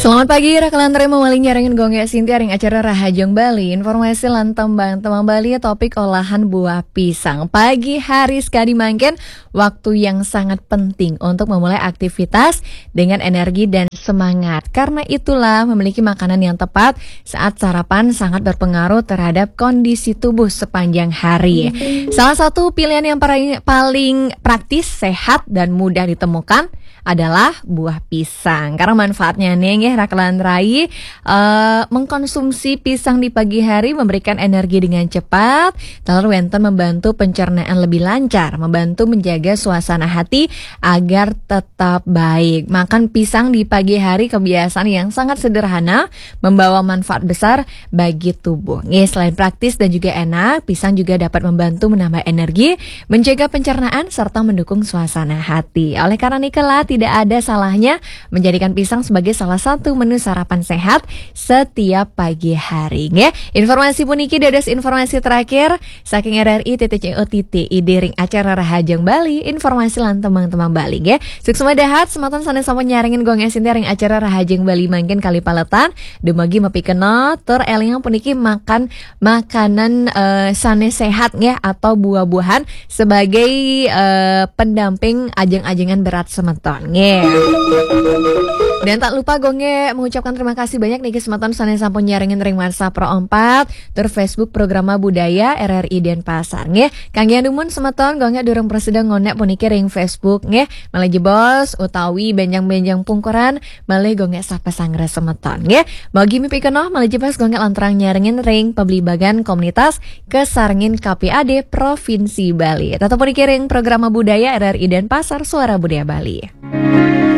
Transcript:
Selamat pagi, rakalan terima maling nyaringin gongnya Sintia ring acara Rahajeng Bali. Informasi lantembang temang Bali topik olahan buah pisang. Pagi hari sekali mangken, waktu yang sangat penting untuk memulai aktivitas dengan energi dan semangat. Karena itulah memiliki makanan yang tepat saat sarapan sangat berpengaruh terhadap kondisi tubuh sepanjang hari. Salah satu pilihan yang paling praktis, sehat dan mudah ditemukan adalah buah pisang. Karena manfaatnya nih ya rakalan rai, mengkonsumsi pisang di pagi hari memberikan energi dengan cepat, lalu wenten membantu pencernaan lebih lancar, membantu menjaga suasana hati agar tetap baik. Makan pisang di pagi hari kebiasaan yang sangat sederhana, membawa manfaat besar bagi tubuh. Selain praktis dan juga enak, pisang juga dapat membantu menambah energi, menjaga pencernaan serta mendukung suasana hati. Oleh karena itulah tidak ada salahnya menjadikan pisang sebagai salah satu menu sarapan sehat setiap pagi hari. Informasi puniki dados informasi terakhir saking RRI.co.id ring acara Rahajeng Bali, informasi lan temang-temang Bali Sukses dahat sematan sanes sampun nyaringin gongnya Sintia ring acara Rahajeng Bali mangkin kali paletan dumagi mapikena tur elingan puniki makan makanan sanes sehat atau buah-buahan sebagai pendamping ajang-ajangan berat semeton Dan tak lupa gongnya mengucapkan terima kasih banyak nih kesempatan sanes sampun nyaringin ring WhatsApp Pro 4 tur Facebook Programa Budaya RRI Denpasar Kangge dumun semeton gongnya durung persedang ngonek puniki ring Facebook malah jebos utawi benjang-benjang pungkuran malah gongnya sapa sangre semeton bagi mimpi kenoh malah jebos gongnya lantrang nyaringin ring pemelibagan komunitas kesarngin KPAD Provinsi Bali. Tetap puniki ring Programa Budaya RRI Denpasar Suara Budaya Bali.